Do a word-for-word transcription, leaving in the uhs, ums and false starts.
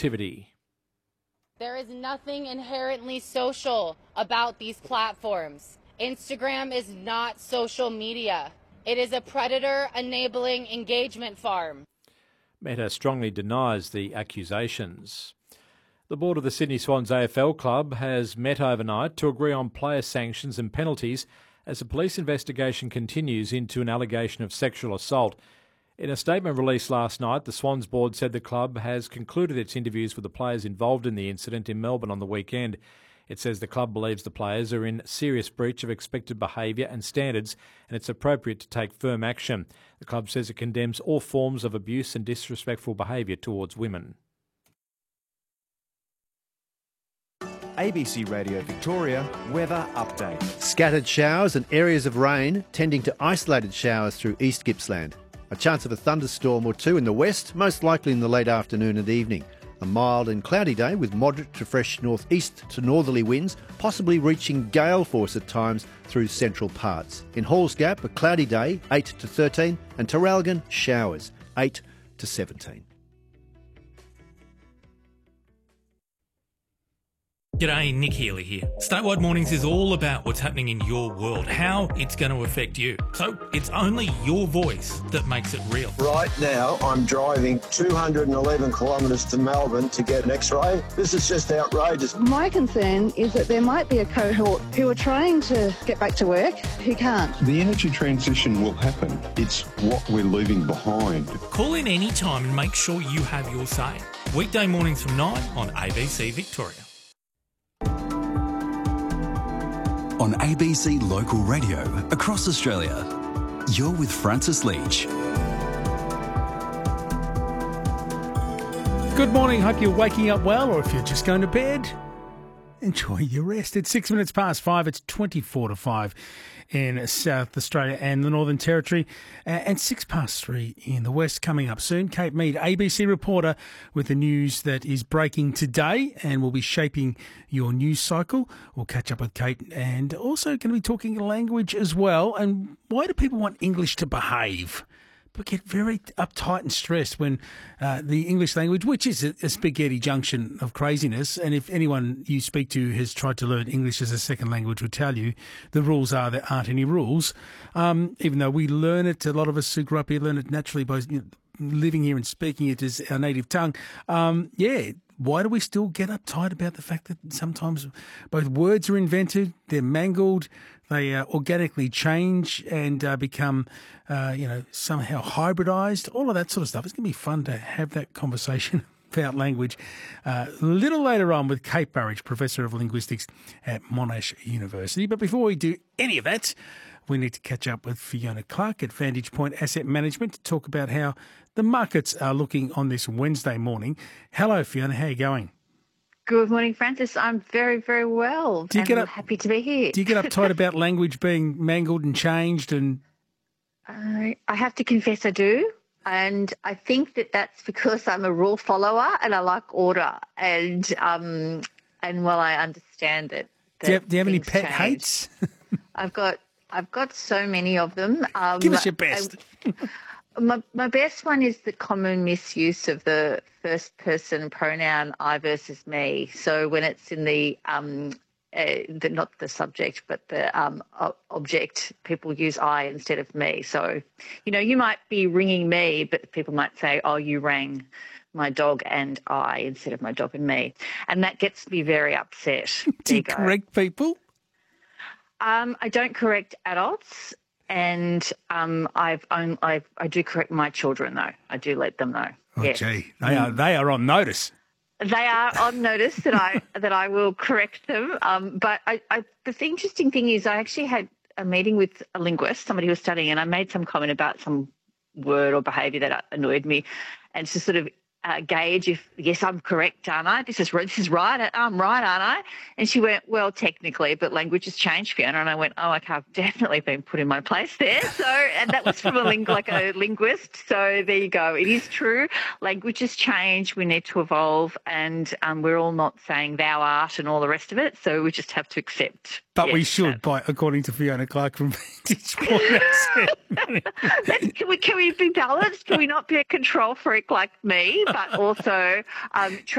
activity. There is nothing inherently social about these platforms. Instagram is not social media. It is a predator-enabling engagement farm. Meta strongly denies the accusations. The board of the Sydney Swans A F L club has met overnight to agree on player sanctions and penalties as a police investigation continues into an allegation of sexual assault. In a statement released last night, the Swans board said the club has concluded its interviews with the players involved in the incident in Melbourne on the weekend. It says the club believes the players are in serious breach of expected behaviour and standards, and it's appropriate to take firm action. The club says it condemns all forms of abuse and disrespectful behaviour towards women. A B C Radio Victoria weather update. Scattered showers and areas of rain tending to isolated showers through East Gippsland. A chance of a thunderstorm or two in the west, most likely in the late afternoon and evening. A mild and cloudy day with moderate to fresh northeast to northerly winds, possibly reaching gale force at times through central parts. In Halls Gap, a cloudy day, eight to thirteen, and Terralgan, showers, eight to seventeen. G'day, Nick Healy here. Statewide Mornings is all about what's happening in your world, how it's going to affect you. So it's only your voice that makes it real. Right now, I'm driving two hundred eleven kilometres to Melbourne to get an X-ray. This is just outrageous. My concern is that there might be a cohort who are trying to get back to work who can't. The energy transition will happen. It's what we're leaving behind. Call in any time and make sure you have your say. Weekday mornings from nine on A B C Victoria. On A B C Local Radio across Australia, you're with Francis Leach. Good morning. Hope you're waking up well, or if you're just going to bed, enjoy your rest. It's six minutes past five. It's twenty-four to five in South Australia and the Northern Territory, and six past three in the West. Coming up soon, Kate Mead, A B C reporter with the news that is breaking today and will be shaping your news cycle. We'll catch up with Kate, and also going to be talking language as well. And why do people want English to behave? But get very uptight and stressed when uh, the English language, which is a, a spaghetti junction of craziness, and if anyone you speak to has tried to learn English as a second language will tell you the rules are there aren't any rules. Um, even though we learn it, a lot of us who grew up here learn it naturally by you know, living here and speaking it as our native tongue. Um, yeah, why do we still get uptight about the fact that sometimes both words are invented, they're mangled, they uh, organically change and uh, become, uh, you know, somehow hybridised, all of that sort of stuff. It's going to be fun to have that conversation about language uh, a little later on with Kate Burridge, Professor of Linguistics at Monash University. But before we do any of that, we need to catch up with Fiona Clark at Vantage Point Asset Management to talk about how the markets are looking on this Wednesday morning. Hello, Fiona. How are you going? Good morning, Francis. I'm very, very well. Do you and get up, happy to be here. Do you get uptight about language being mangled and changed? And uh, I have to confess I do. And I think that that's because I'm a rule follower and I like order. And, um, and well, I understand that. that do you have, do you have any pet change. hates? I've got I've got so many of them. Um, Give us your best. I, My, my best one is the common misuse of the first person pronoun I versus me. So when it's in the, um, uh, the not the subject, but the um, object, people use I instead of me. So, you know, you might be ringing me, but people might say, oh, you rang my dog and I instead of my dog and me. And that gets me very upset. Do you, you correct people? Um, I don't correct adults. And um, I've, own, I've I do correct my children though. I do let them know. Oh, yes. gee, they are they are on notice. They are on notice that I that I will correct them. Um, but I, I, the interesting thing is, I actually had a meeting with a linguist, somebody who was studying, and I made some comment about some word or behaviour that annoyed me, and to sort of uh, gauge if yes, I'm correct, aren't I? This is this is right. I'm right, aren't I? And she went, well, technically, but language has changed, Fiona. And I went, oh, okay, I've definitely been put in my place there. So, and that was from a ling- like a linguist. So there you go. It is true. Language has changed. We need to evolve, and um, we're all not saying thou art and all the rest of it. So we just have to accept. But yes, we should, by according to Fiona Clark from Vantage Point. can we can we be balanced? Can we not be a control freak like me, but also um,